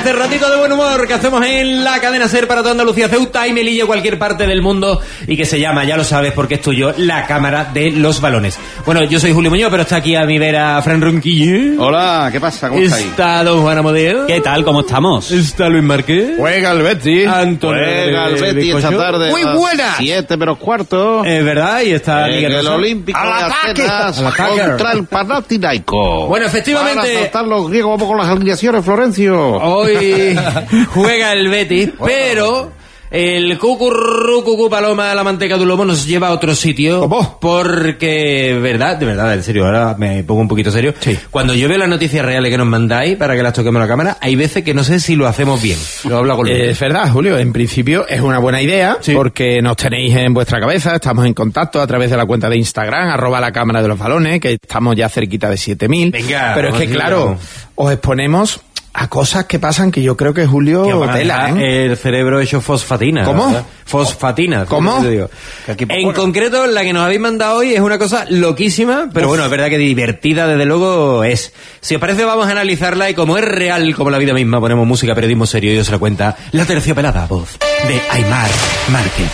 este ratito de buen humor que hacemos en la cadena SER para toda Andalucía, Ceuta y Melilla, cualquier parte del mundo, y que se llama, ya lo sabes porque es tuyo, la Cámara de los Balones. Bueno, yo soy Julio Muñoz, pero está aquí a mi vera Fran Ronquillo. Hola, ¿qué pasa? ¿Cómo estáis? Está don Juan Amadeo. ¿Qué tal? ¿Cómo estamos? Está Luis Márquez. Juega el Betis. Antonio Juega el Betis esta tarde. Muy buena. 7 menos cuarto. Es verdad, y está Miguel el Rosa. Olímpico ¡Al de ataque! Atenas ¡Al ataque! contra el Panathinaikos. Bueno, efectivamente. Para saltar los griegos, vamos con las alineaciones, Florencio. Hoy juega el Betis, pero el cucurrucucú paloma la manteca de lomo nos lleva a otro sitio. ¿Cómo? Porque, de verdad, en serio, ahora me pongo un poquito serio. Sí. Cuando yo veo las noticias reales que nos mandáis para que las toquemos a la cámara, hay veces que no sé si lo hacemos bien. Lo hablo con Luis. Es verdad, Julio, en principio es una buena idea, Sí. porque nos tenéis en vuestra cabeza, estamos en contacto a través de la cuenta de Instagram, @la Cámara de los Balones, que estamos ya cerquita de 7.000. Venga, pero es que, vamos, claro, os exponemos a cosas que pasan que yo creo que Julio Que van a tela, dejar ¿eh? el cerebro hecho fosfatina. ¿Cómo? ¿verdad? Fosfatina. ¿Cómo? Te digo. En concreto, la que nos habéis mandado hoy es una cosa loquísima, pero bueno, es verdad que divertida, desde luego, es. Si os parece, vamos a analizarla y como es real, como la vida misma, ponemos música, periodismo serio y os la cuenta la terciopelada voz de Aimar Márquez.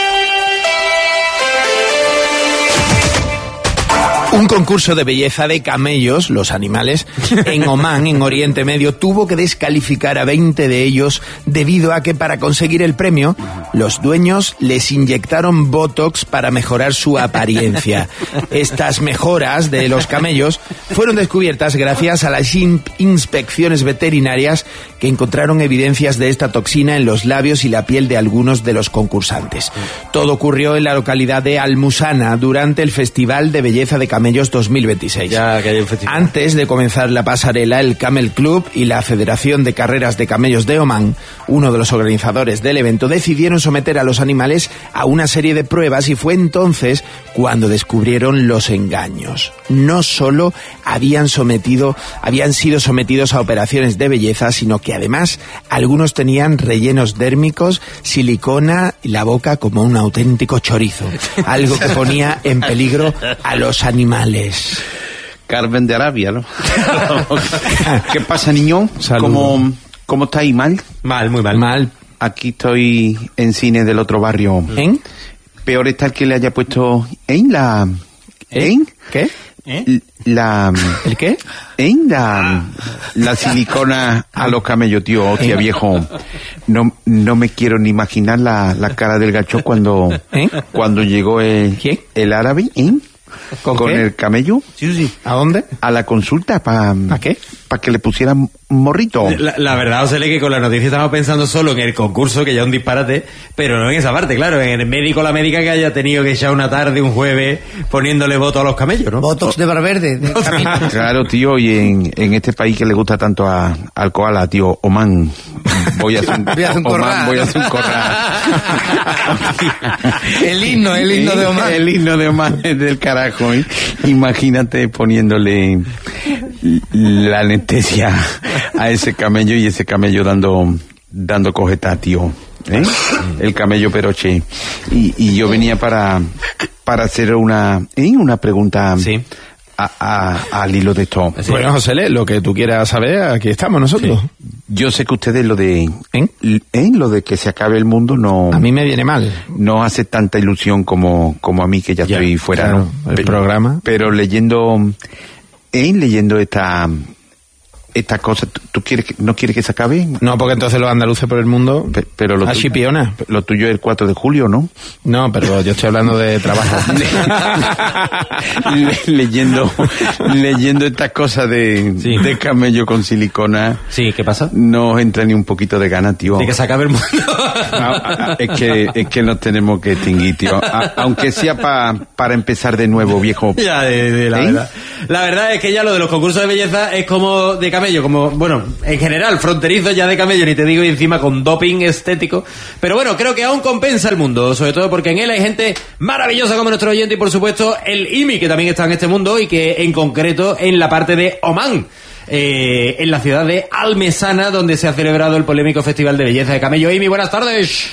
Un concurso de belleza de camellos, los animales, en Omán, en Oriente Medio, tuvo que descalificar a 20 de ellos debido a que para conseguir el premio, los dueños les inyectaron Botox para mejorar su apariencia. Estas mejoras de los camellos fueron descubiertas gracias a las inspecciones veterinarias que encontraron evidencias de esta toxina en los labios y la piel de algunos de los concursantes. Todo ocurrió en la localidad de Almusana durante el Festival de Belleza de Camellos 2026. Ya que hay un festival. Antes de comenzar la pasarela, el Camel Club y la Federación de Carreras de Camellos de Omán, uno de los organizadores del evento, decidieron someter a los animales a una serie de pruebas y fue entonces cuando descubrieron los engaños. No solo habían sido sometidos a operaciones de belleza, sino que además algunos tenían rellenos dérmicos, silicona y la boca como un auténtico chorizo, algo que ponía en peligro a los animales. Carmen de Arabia, ¿no? ¿Qué pasa, niño? Saludo. ¿Cómo estáis? ¿Mal? Mal, muy mal. Mal. Aquí estoy en cine del otro barrio. ¿En? Peor está el que le haya puesto en la... ¿En? ¿Qué? La... ¿El qué? En la silicona a los camellos, tío, hostia, viejo. No me quiero ni imaginar la cara del gacho cuando llegó ¿Quién? el árabe, ¿Con con qué? el camello Sí. ¿A dónde? a la consulta para qué? Para que le pusieran morrito. La verdad, José, que con la noticia estamos pensando solo en el concurso, que ya es un disparate, pero no en esa parte, claro, en el médico o la médica que haya tenido que echar una tarde, un jueves, poniéndole voto a los camellos, ¿no? Botox de Valverde. De camino. Claro, tío, y en este país que le gusta tanto al koala, tío, Omán, voy a hacer un corral. El himno de Omán. El himno de Omán es del carajo, ¿eh? Imagínate poniéndole la anestesia a ese camello y ese camello dando cojeta, tío. El camello peroche. Y yo venía para hacer una pregunta. Sí. Al hilo de esto. Sí. Bueno, José, lo que tú quieras saber, aquí estamos nosotros. Yo sé que ustedes lo de lo de que se acabe el mundo no A mí me viene mal. no hace tanta ilusión como a mí, que ya estoy fuera, claro, ¿no? el programa. Pero leyendo esta cosa, ¿tú no quieres que se acabe? No, porque entonces los andaluces por el mundo... Pero lo Así tuyo, piona. lo tuyo es el 4 de julio, ¿no? No, pero yo estoy hablando de trabajo. leyendo estas cosas de camello con silicona, Sí, ¿qué pasa? no entra ni un poquito de gana, tío. De que se acabe el mundo. Es que nos tenemos que extinguir, tío. Aunque sea para empezar de nuevo, viejo. Ya, de la ¿Eh? verdad. La verdad es que ya lo de los concursos de belleza es como de camello, como, bueno, en general, fronterizo ya de camello, ni te digo, y encima con doping estético. Pero bueno, creo que aún compensa el mundo, sobre todo porque en él hay gente maravillosa como nuestro oyente y, por supuesto, el IMI, que también está en este mundo y que, en concreto, en la parte de Omán. En la ciudad de Almesana, donde se ha celebrado el polémico Festival de Belleza de Camello. IMI, buenas tardes.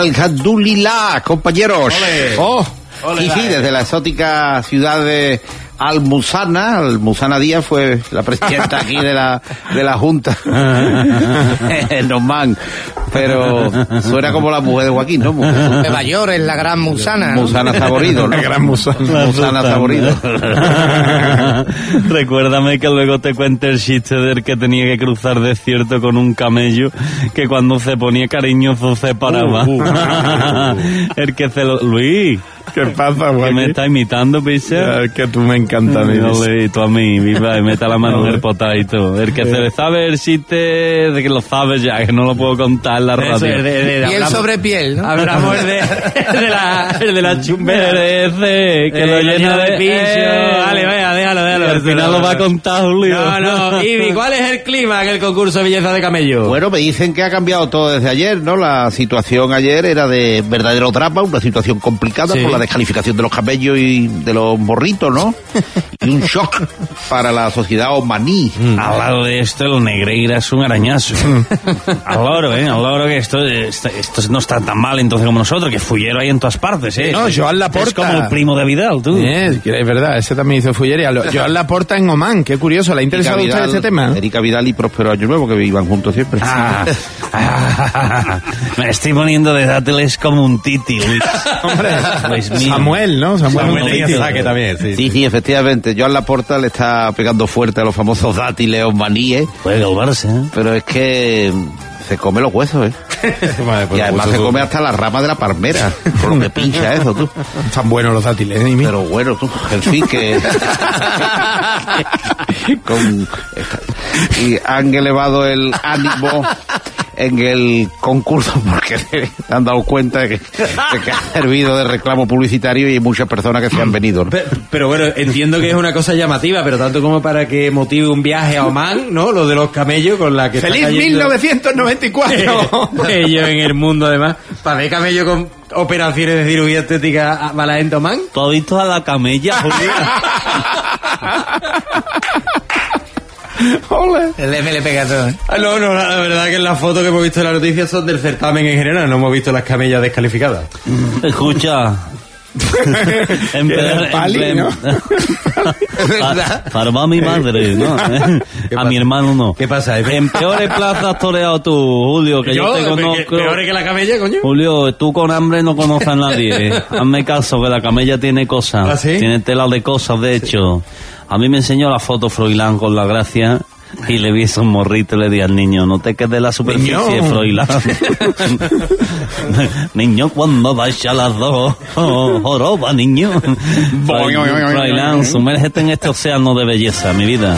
Alhamdulillah, compañeros. Ole. Oh, Ole, sí, dale. desde la exótica ciudad de Almuzana Díaz fue la presidenta aquí de la Junta en Oman, pero suena como la mujer de Joaquín, ¿no? Nueva York es la gran Musana, ¿no? Musana Saborido, ¿no? La gran Musana. Musana Saborido. Recuérdame que luego te cuente el chiste del que tenía que cruzar desierto con un camello, que cuando se ponía cariñoso se paraba. El que se lo... Luis, ¿Qué pasa, que Joaquín? me está imitando, picha. Es que tú me encantas, Y tú a mí, viva, y meta la mano en el potadito. El que se le sabe el chiste de que lo sabe ya, que no lo puedo contar en la radio. Piel sobre piel, ¿no? Hablamos el de la chumbera. Ese, que lo llena de pincho. Vale, vaya, déjalo. Al final lo va a contar Julio. No. Ibi, ¿cuál es el clima en el concurso de belleza de camello? Bueno, me dicen que ha cambiado todo desde ayer, ¿no? La situación ayer era de verdadero drama, una situación complicada Sí. por la descalificación de los camellos y de los morritos, ¿no? Y un shock para la sociedad omaní. Al lado de esto, el Negreira es un arañazo. Al loro, que esto no está tan mal entonces como nosotros, que fullero hay en todas partes, ¿eh? No, Joan Laporta. Es como el primo de Vidal, tú. Es verdad, ese también hizo fullería. Joan Laporta en Oman, qué curioso. ¿Le ha interesado a usted este tema? Erika Vidal y Próspero Año Nuevo, que iban juntos siempre. Me estoy poniendo de dátiles como un titi, Luis. Hombre, Luis mío. Samuel, ¿no? Samuel tenía Titi. saque también, sí. Sí, efectivamente. Joan Laporta le está pegando fuerte a los famosos dátiles omaníes, Puede galvarse, ¿eh? pero es que se come los huesos, ¿eh? Y además se come hasta la rama de la palmera, por lo que pincha eso, tú. Están buenos los dátiles, ¿eh? Imi? Pero bueno, tú, en fin, que... y han elevado el ánimo en el concurso porque se han dado cuenta de que ha servido de reclamo publicitario y hay muchas personas que se han venido, ¿no? Pero bueno, entiendo que es una cosa llamativa, pero tanto como para que motive un viaje a Oman, ¿no? Lo de los camellos con la que está ¡Feliz cayendo 1994! ellos en el mundo, además. Para ver camellos con operaciones de cirugía estética a la gente Oman. ¿Tú has visto a la camella, Julio? Ole. El M le pega todo, ¿eh? No, la verdad que las fotos que hemos visto en la noticia son del certamen en general, no hemos visto las camellas descalificadas. Escucha. Pali, ¿no? Para mi madre, ¿no? A mi hermano no. ¿Qué pasa? En peores plazas has toreado tú, Julio, que yo te conozco. ¿Peor que la camella, coño? Julio, tú con hambre no conoces a nadie. Hazme caso, que la camella tiene cosas. ¿Ah, sí? Tiene tela de cosas, de hecho. A mí me enseñó la foto Froilán con la gracia y le vi esos morritos y le di al niño, no te quedes la superficie, Niño. Froilán. Niño, cuando vaya a las dos, joroba, niño. Froilán, sumérgete en este océano de belleza, mi vida.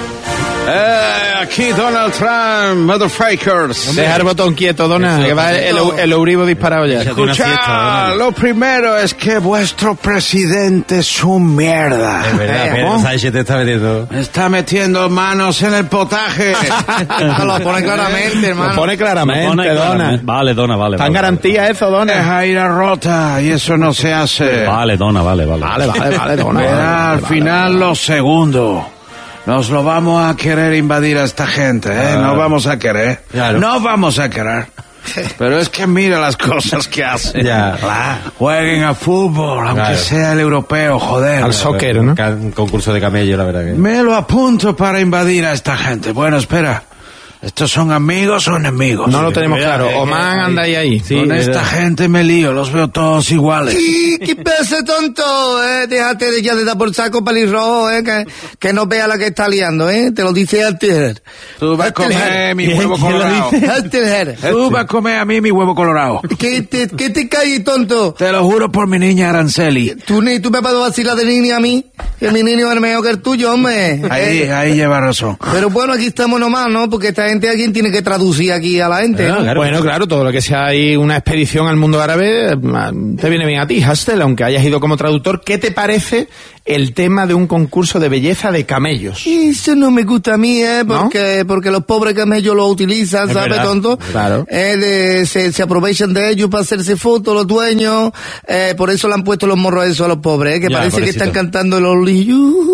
Aquí Donald Trump, motherfuckers. Deja el botón quieto, Dona, que va el Euribo disparado ya. Escucha, lo primero es que vuestro presidente es un mierda. Es verdad, Pedro ¿Cómo? Sánchez te está metiendo. Está metiendo manos en el potaje. Lo pone claramente, hermano. Lo pone claramente, Pone Dona. claramente. Vale, Dona, vale. Está en vale, garantía eso, Dona. Deja ir a rota y eso no se hace. Vale, Dona, vale. Vale, Dona. Verá, al final lo segundo. Nos lo vamos a querer invadir a esta gente, ¿eh? No vamos a querer. Claro. No vamos a querer. Pero es que mira las cosas que hacen. Ya. Jueguen a fútbol, aunque Claro. sea el europeo, joder. Al soccer, ¿no? Un concurso de camello, la verdad que... Me lo apunto para invadir a esta gente. Bueno, espera. ¿Estos son amigos o enemigos? No lo tenemos claro. Oman anda ahí. Sí, Con es esta verdad. gente me lío, los veo todos iguales. ¿Qué pasa, tonto? Déjate de ya de dar por saco pelirrojo, que no vea la que está liando, Te lo dice Alter. Tú vas a comer mi huevo colorado. Alter. Tú vas a comer a mí mi huevo colorado. ¿Qué te cae, tonto? Te lo juro por mi niña Aranceli. Tú me vas a vacilar de niño a mí, que mi niño es mejor que el tuyo, hombre. Ahí lleva razón. Pero bueno, aquí estamos nomás, ¿no? Porque esta gente aquí tiene que traducir aquí a la gente, ¿no? Bueno, claro, todo lo que sea ahí una expedición al mundo árabe te viene bien a ti, Hastel, aunque hayas ido como traductor. ¿Qué te parece el tema de un concurso de belleza de camellos? Eso no me gusta a mí, ¿No? porque los pobres camellos lo utilizan, Es ¿sabes, verdad, tonto? claro. Se aprovechan de ellos para hacerse fotos, los dueños, por eso le han puesto los morros a eso a los pobres, que Ya, parece que pobrecito. están cantando el Oli.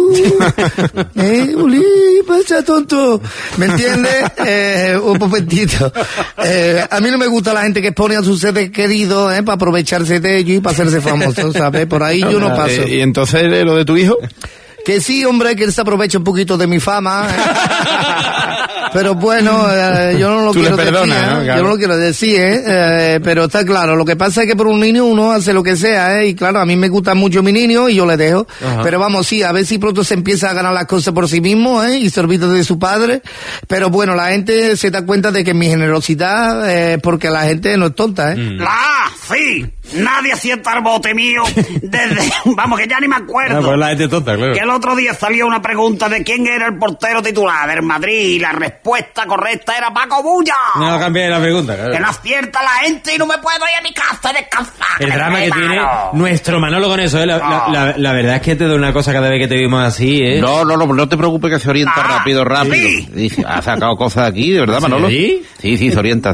Oli, pasa, tonto. ¿Me entiendes? Un momentito. A mí no me gusta la gente que expone a sus seres queridos, para aprovecharse de ellos y para hacerse famosos, ¿sabes? Por ahí yo no paso. ¿Y entonces lo de tu hijo? Que sí, hombre, que él se aprovecha un poquito de mi fama. Pero bueno, yo no lo Tú quiero le perdonas, decir, ¿no? Claro. Yo no lo quiero decir, pero está claro. Lo que pasa es que por un niño uno hace lo que sea, y claro, a mí me gusta mucho mi niño y yo le dejo. Ajá. Pero vamos, sí, a ver si pronto se empieza a ganar las cosas por sí mismo, y se olvida de su padre. Pero bueno, la gente se da cuenta de que mi generosidad, porque la gente no es tonta, Sí, nadie sienta el bote mío desde... Vamos, que ya ni me acuerdo. Ah, pues la gente tonta, claro. Que el otro día salió una pregunta de quién era el portero titular del Madrid y la respuesta correcta era Paco Bulla. No cambié la pregunta, claro. Que no acierta la gente y no me puedo ir a mi casa a descansar. El drama que tiene hermano. nuestro Manolo con eso, ¿eh? La verdad es que te doy una cosa cada vez que te vimos así, ¿eh? No te preocupes que se orienta rápido. sí. Dice, ha sacado cosas de aquí, de verdad, Manolo. ¿Sí? Sí, se orienta.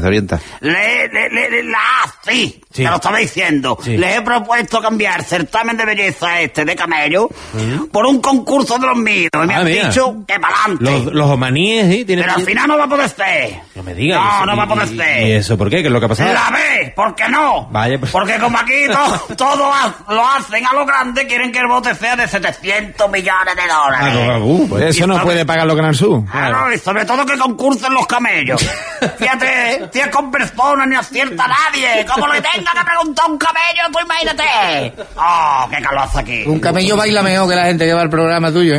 Sí, Sí. te lo estaba diciendo. Sí. Les he propuesto cambiar certamen de belleza de camello por un concurso de los míos. Y me han mira. dicho que para adelante. Los omaníes, ¿sí? Tienen Pero al final no va a poder ser. No me digas. No, eso. no va a poder ser. ¿Y eso por qué? ¿Qué es lo que ha pasado? La ve, ¿por qué no? Vaya, pues. Porque como aquí todo lo hacen a lo grande, quieren que el bote sea de 700 millones de dólares. Pues. Eso no puede pagarlo Canal Sur. Claro, y sobre todo que concursen los camellos. Fíjate, si es con personas ni acierta nadie. Como le tenga que preguntar a un camello, tú imagínate. Oh, qué calor hace aquí. Un camello baila mejor que la gente que va al programa tuyo,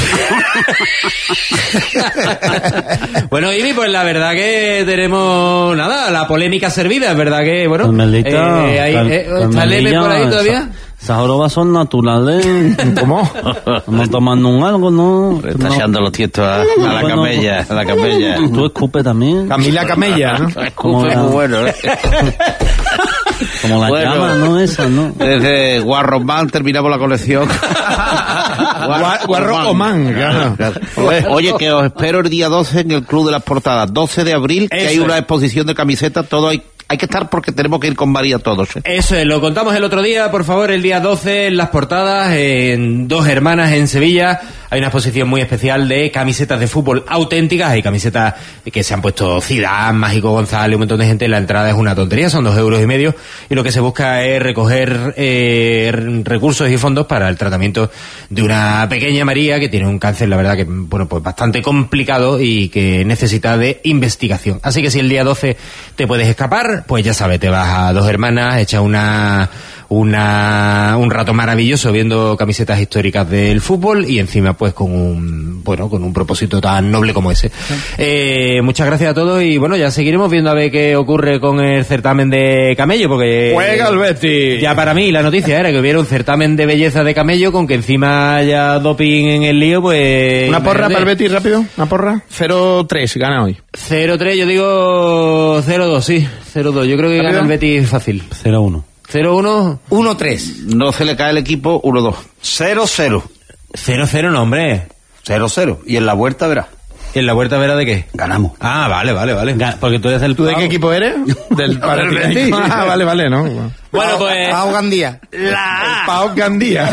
Bueno, Ivy, pues la verdad que tenemos, nada, la polémica servida, es verdad que, bueno... Carmelita, ¿está leve por ahí todavía? Esas jorobas son naturales. ¿Cómo? No tomando un algo, ¿no? Está echando los tiestos a la Bueno, camella. Tú escupes también. Camila Camella, ¿no? Como Escupe, la- muy bueno, ¿eh? Como la Bueno. llama, ¿no? Esa, ¿no? Desde Guarromán terminamos la colección. Guarro Oman, claro. Oye, que os espero el día 12 en el Club de las Portadas. 12 de abril, que Eso hay una es. exposición de camisetas. Todo hay que estar porque tenemos que ir con María todos. Eso es, lo contamos el otro día, por favor, el día 12 en Las Portadas, en Dos Hermanas en Sevilla. Hay una exposición muy especial de camisetas de fútbol auténticas. Hay camisetas que se han puesto Zidane, Mágico González, un montón de gente. La entrada es una tontería, son 2,5 €. Y lo que se busca es recoger recursos y fondos para el tratamiento de una pequeña María que tiene un cáncer, la verdad que, bueno, pues bastante complicado y que necesita de investigación. Así que si el día 12 te puedes escapar, pues ya sabes, te vas a Dos Hermanas, echas un rato maravilloso viendo camisetas históricas del fútbol y encima pues con un propósito tan noble como ese. Muchas gracias a todos y bueno, ya seguiremos viendo a ver qué ocurre con el certamen de camello, porque ¡Juega el Betis! ya para mí la noticia era que hubiera un certamen de belleza de camello con que encima haya doping en el lío, pues... Una porra imagínate. para el Betis, rápido. Una porra. 0-3, gana hoy. 0-3, yo digo 0-2, sí, 0-2. Yo creo que gana el Betis fácil. 0-1. 0-1. 1-3. No se le cae el equipo 1-2. 0-0. 0-0 no, hombre. 0-0. Y en la vuelta verás. ¿En la Huerta Vera de qué? Ganamos. Ah, vale. Porque tú eres el ¿Tú de qué equipo eres? Del Betis. Ah, vale, ¿no? Bueno, pues... Pau Gandía. Pau Gandía.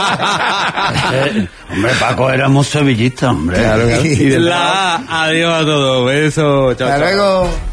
Hombre, Paco, éramos sevillistas, hombre. Claro. Y del Adiós a todos. Besos. Chao, Hasta chao. luego.